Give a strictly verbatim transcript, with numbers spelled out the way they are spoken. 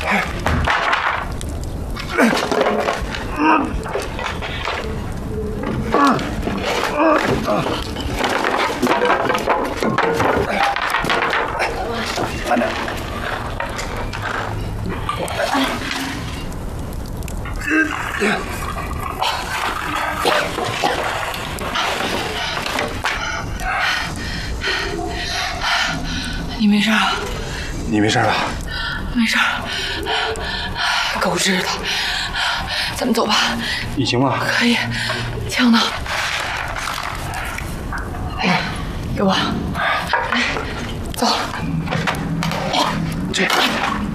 慢点。 你没事啊？ 你没事吧？ 没事。狗日的！咱们走吧。 你行吗？ 可以。枪呢？给我。走。 这。